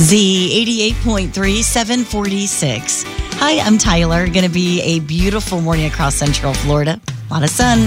Z 88.3, 746. Hi, I'm Tyler. Going to be a beautiful morning across Central Florida. A lot of sun.